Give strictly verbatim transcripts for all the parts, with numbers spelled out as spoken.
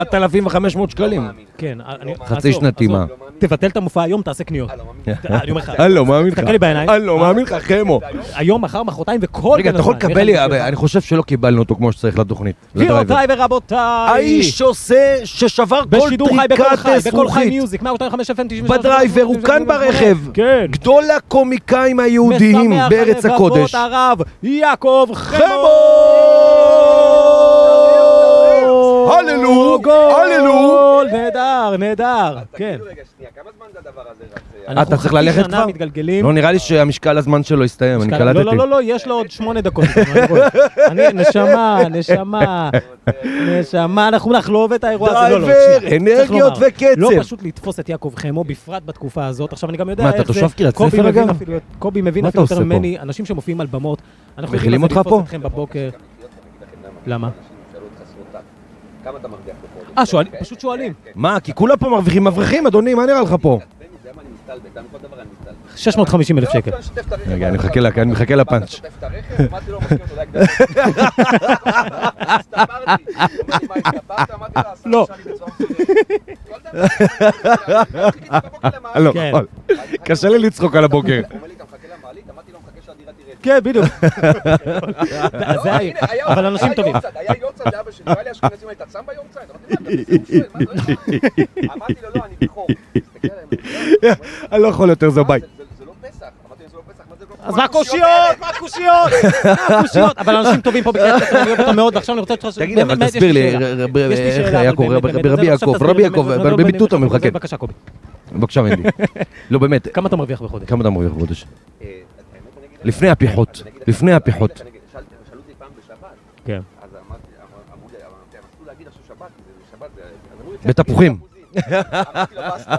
ארבעת אלפים וחמש מאות שקלים. כן. חצי שנתי, מה? תבטל את המופע היום, תעשה קניות. אני אומר לך. אני לא מאמין לך. תסתכל לי בעיניים. אני לא מאמין לך, חמו. היום, מחר, מחרתיים וכל... רגע, אתה יכול לקבל לי, אני חושב שלא קיבלנו אותו כמו שצריך לתוכנית. גבירותיי ורבותיי. האיש עושה ששבר כל טריקת זכוכית. בדרייבר, הוא כאן ברכב. גדול הקומיקאים היהודיים בארץ הקודש. הרב יעקב חמו! הללו, הללו. נהדר, נהדר. כן. רגע, שנייה, כמה זמן זה הדבר הזה רץ? אתה צריך ללכת כבר? לא, נראה לי שהמשקל הזמן שלו הסתיים, אני קלטתי. לא, לא, לא, לא, יש לו עוד שמונה דקות. נשמה, נשמה, נשמה, אנחנו נחלוב את האירוע הזה. דרייבר, אנרגיות וקצב. לא פשוט לתפוס את יעקב חמו, בפרט בתקופה הזאת. עכשיו אני גם יודע איך זה. מה, אתה תושב קריית ספר אגב? קובי מבין אפילו יותר ממני, אנשים שמופיעים על במות. מכילים אותך פה? למה? כמה אתה מרוויח בחודש? אה, שואלים, פשוט שואלים. מה, כי כולה פה מרוויחים מבריחים, אדוני, מה נראה לך פה? שש מאות וחמישים אלף שקל. רגע, אני מחכה לפאנץ'. לא. לא, קשה לי לצחוק על הבוקר. כן, בדיוק. אבל אנשים טובים. היה יורצייד לאבא שלי, היה לי אשכנזים, היית צם ביורצייד? אמרתי לו, לא, אני בחור. אני לא יכול יותר, זה ביי. זה לא פסח. אמרתי לו, זה לא פסח, מה זה לא? אז מה קושיות? מה קושיות? מה קושיות? אבל אנשים טובים פה בקריית ספר, אני אוהב אותם מאוד, ועכשיו אני רוצה... תגיד, אבל תסביר לי, איך היה קורה, רבי יעקב, רבי יעקב, רבי טוטו ממחכה. בבקשה, קובי. בבקשה, מנדי. לא, באמת. כמה אתה מרוויח בחודש? כמה אתה מרוויח בחודש? לפני הפיחות, לפני הפיחות. שאלו אותי פעם בשבת. כן. אז אמרתי, אמרו לי, הם עשו להגיד עכשיו שבת, כי זה שבת, בתפוחים. אמרתי לו, בסטה.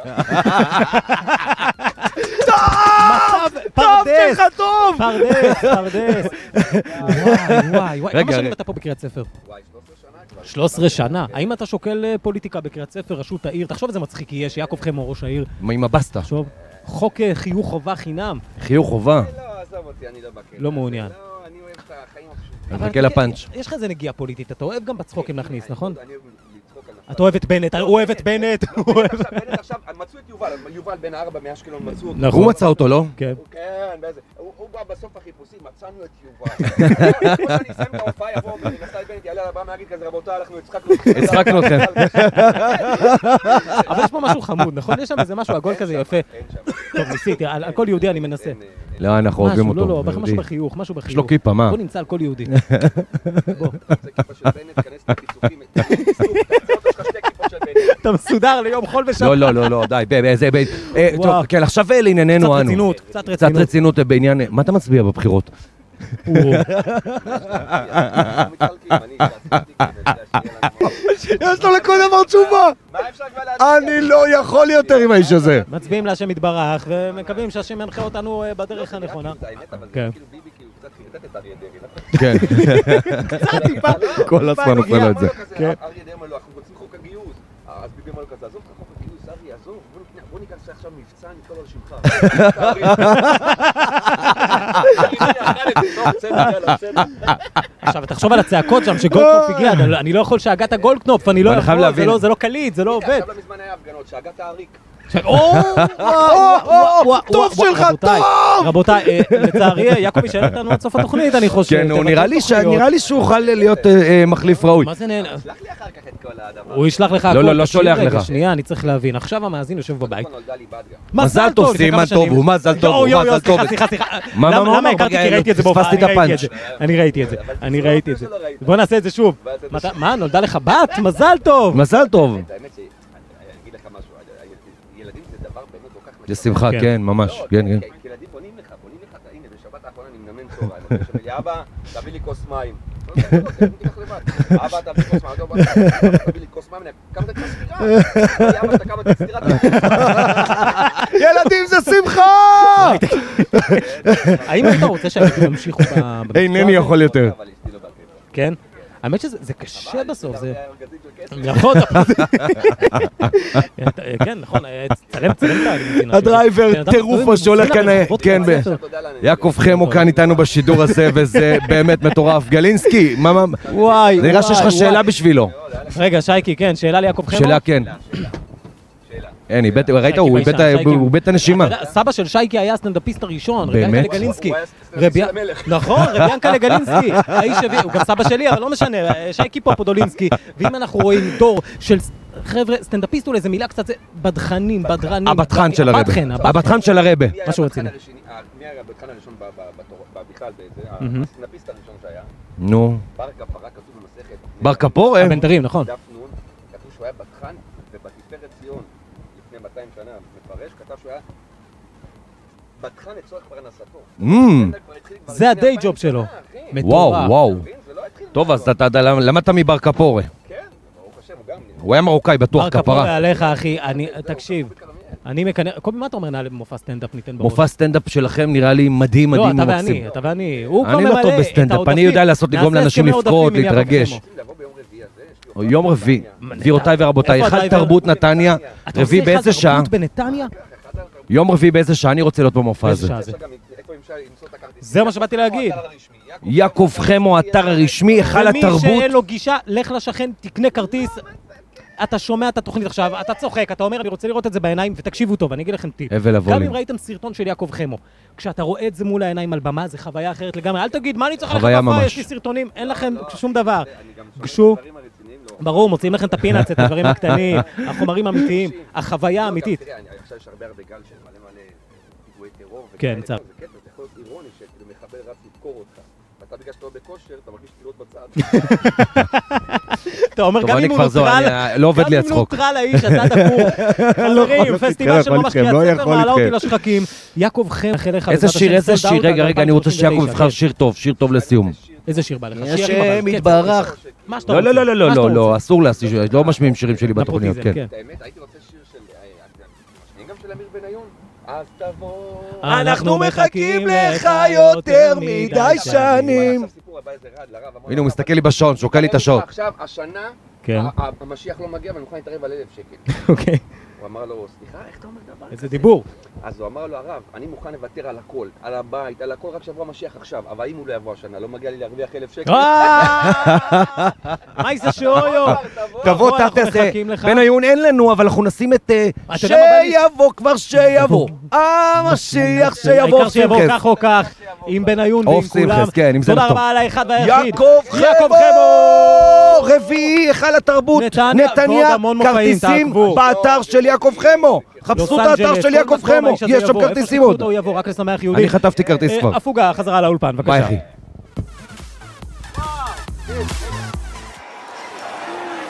טוב, שלך טוב! פרדס, פרדס. וואי, וואי, וואי. כמה שנים אתה פה בקריית ספר? וואי, שלוש עשרה שנה כבר. שלוש עשרה שנה. האם אתה שוקל פוליטיקה בקריית ספר, ראשות העיר? תחשוב איזה מצחיק כי יש, יעקב חמו ראש העיר. מה עם הבסטה? תחשוב, חוק חיוך חובה חינם. חיוך חובה. לא, עזוב אותי, אני לא בקטע. לא מעוניין. לא, אני אוהב את החיים הפשוטים. אני מחכה לפאנץ'. יש לך איזה נגיעה פוליטית, אתה אוהב גם בצחוקים להכניס, נכון? אני אוהב לצחוק על נפל. אתה אוהב את בנט, הוא אוהב את בנט. עכשיו, בנט עכשיו, מצאו את יובל, יובל בן ארבע מאשקלון מצאו אותו. הוא מצא אותו, לא? כן. כן, באיזה, הוא בא בסוף החיפושים, מצאנו את יובל. כמו שאני אסיים את ההופעה, יבוא ונפתלי בנט יעלה על הבמה ויגיד כזה, רבותיי, אנחנו הצחקנו אתכם. הצחקנו אתכם. אבל יש פה משהו חמוד, נכון? יש שם איזה משהו עגול כזה יפה. טוב, ניסיתי, על כל יהודי אני מנסה. לא, אנחנו אוהבים משהו, אותו. לא, לא, משהו בחיוך, משהו בחיוך. יש לו כיפה, מה? בוא נמצא על כל יהודי. בוא. זה כיפה של בנט, כנס לפיצוחים. אתה מסודר ליום חול ושם. לא, לא, לא, לא, די, באיזה... טוב, כן, עכשיו לענייננו קצת אנו. רצינות, קצת קצת רצינות. רצינות בעניין... מה אתה מצביע בבחירות? יש לו לכל דבר תשובה! אני לא יכול יותר עם האיש הזה. מצביעים להשם יתברך ומקווים שהשם ינחה אותנו בדרך הנכונה. כן. ביבי כאילו קצת חרטט את אריה דרעי. כן. קצת טיפה. כל הזמן עושה לו את זה. אריה דרעי אמר לו, אנחנו רוצים חוק הגיוס. אז ביבי אמר לו כזה, עזוב את חוק הגיוס, אריה, עזוב, בוא ניכנס עכשיו מבצע, נקרא לו לשמך. עכשיו, תחשוב על הצעקות שם שגולדקנופ הגיע, אני לא יכול שהגעת גולדקנופ, אני לא יכול, זה לא קליט, זה לא עובד. עכשיו למזמן היה הפגנות, שהגעת האריק. טוב שלך, טוב! רבותיי, לצערי, יעקב יישאר איתנו עד סוף התוכנית, אני חושב. כן, נראה לי שהוא יוכל להיות מחליף ראוי. מה זה נהנה? שלח לי אחר כך את כל הדבר. הוא ישלח לך... לא, לא, לא שולח לך. שנייה, אני צריך להבין. עכשיו המאזין יושב בבית. נולדה לי בת גם. מזל טוב, סימן טוב, הוא מזל טוב, הוא מזל טוב. סליחה, סליחה. מה, מה, מה? למה הכרתי? כי ראיתי את זה בהופעה. פספסתי את הפאנץ'. אני ראיתי את זה. אני ראיתי את זה. בוא נעשה את זה שוב. מה, נולדה לך בת? מזל טוב. מזל טוב. האמת שאני אגיד לך משהו, ילדים זה דבר באמת כל כך... זה שמחה, כן, ממש. כן, כן. ילדים בונים לך, בונים לך, הנה, בשבת האחרונה אני מנמן צהריים. אני אומר, אבא, תביא לי כוס מים. אבא, תביא כוס מים. אבא, תביא לי כוס מים. כמה אתה ספירה? אבא, אתה כמה אתה ספירה? ילדים זה שמחה! האם אתה רוצה שהילדים ימשיכו ב... אינני יכול יותר. כן? האמת שזה קשה בסוף, זה... נכון, כן, נכון, צלם, צלם את הארגנטינה. הדרייבר, טירוף מה שהולך כאן, כן, יעקב חמו כאן איתנו בשידור הזה, וזה באמת מטורף. גלינסקי, מה, מה, וואי, זה נראה שיש לך שאלה בשבילו. רגע, שייקי, כן, שאלה ליעקב חמו? שאלה, כן. אין, ראית, הוא איבד את הנשימה. סבא של שייקי היה הסטנדאפיסט הראשון, באמת? רבי ינקה לגלינסקי. הוא היה סטנדאפיסט המלך. נכון, רבי ינקה לגלינסקי. האיש הביא, הוא גם סבא שלי, אבל לא משנה, שייקי פה פודולינסקי. ואם אנחנו רואים דור של חבר'ה, סטנדאפיסט אולי, זו מילה קצת, זה בדחנים, בדרנים. הבדחן של הרבה. הבדחן של הרבה. מה שהוא רציני. מי היה הבדחן הראשון בכלל, הסטנדאפיסט הראשון שהיה? נו. בר כפרה כתוב במסכת. בר כפור? הבנתרים, נכון. דף נון, כתוב שהוא היה בדחן, ובתפארת ציון, לפני מאתיים שנה, מפרש, כתב שהוא היה בדחן לצורך פרנסתו. זה הדיי ג'וב שלו. וואו, וואו. טוב, אז אתה למדת מבר כפורה. כן, ברוך השם, הוא גם... הוא היה מרוקאי, בטוח כפרה. בר כפורה עליך, אחי, תקשיב. אני מקנא... קובי, מה אתה אומר נעלה במופע סטנדאפ ניתן בראש? מופע סטנדאפ שלכם נראה לי מדהים, מדהים לא, אתה ומקסים. ואני, אתה ואני. הוא כבר אני ממלא לא טוב בסטנדאפ, אני יודע לעשות לגרום לאנשים לבכות, להתרגש. יום רביעי, גבירותיי ורבותיי, אחד תרבות נתניה, רביעי באיזה שעה? תרבות בנתניה? יום רביעי באיזה שעה אני רוצה להיות במופע הזה. זה מה שבאתי להגיד. יעקב חמו, האתר הרשמי, היכל התרבות. ומי שאין לו גישה, לך לשכן, תקנה כרטיס. אתה שומע את התוכנית עכשיו, אתה צוחק, אתה אומר, אני רוצה לראות את זה בעיניים, ותקשיבו טוב, אני אגיד לכם טיפ. גם אם ראיתם סרטון של יעקב חמו, כשאתה רואה את זה מול העיניים על במה, זה חוויה אחרת לגמרי. אל תגיד, מה אני צריך לך בפה, יש לי סרטונים, אין לכם שום דבר. גשו, ברור, מוציאים לכם את הפינאץ, את הדברים הקטנים, החומרים האמיתיים, החוויה האמיתית. תראה, עכשיו יש הרבה הרבה גל של מלא מלא פיגועי טרור. כן, צר. זה קטע, זה יכול להיות אירוני שכאילו מחבל רץ לדקור אותך. ואתה בגלל שאתה לא בכושר, אתה מרגיש תקילות בצד. אתה אומר, גם אם הוא נוטרל, לא עובד לי גם אם הצחוק. נוטרל האיש, אתה דקור. חברים, פסטיבל של ממש קריאת ספר, מעלה אותי לשחקים. יעקב חמו, איזה שיר, איזה שיר, רגע, רגע, אני רוצה שיעקב יבחר שיר טוב, שיר טוב לסיום. איזה שיר בא לך? השם יתברך. מה שאתה לא, רוצה. לא, לא, לא, לא, לא, אסור להסיש, לא משמיעים שירים שלי בתוכניות, כן. האמת, הייתי רוצה שיר של... משמיעים גם של אמיר בניון. אז תבוא... אנחנו מחכים לך יותר מדי שנים. הנה, הוא מסתכל לי בשעון, שוקל לי את השעות. עכשיו, השנה, המשיח לא מגיע ואני מוכן להתערב על אלף שקל. אוקיי. הוא אמר לו, סליחה, איך אתה אומר דבר כזה? איזה דיבור. אז הוא אמר לו, הרב, אני מוכן לוותר על הכל, על הבית, על הכל, רק שבוע המשיח עכשיו, אבל אם הוא לא יבוא השנה, לא מגיע לי להרוויח אלף שקל. מה זה שאויו? תבוא, תעשה, בניון אין לנו, אבל אנחנו נשים את... שיבוא כבר שיבוא, המשיח שיבוא. העיקר שיבוא כך או כך, עם בניון ועם כולם. תודה רבה על האחד והיחיד. יעקב חמו! רביעי, היכל התרבות, נתניה, כרטיסים באתר של יעקב חמו. חפשו את האתר של יעקב חמו, יש שם כרטיסים עוד. רק לשמח יהודי. אני חטפתי כרטיס כבר. הפוגה, חזרה לאולפן, בבקשה. ביי אחי.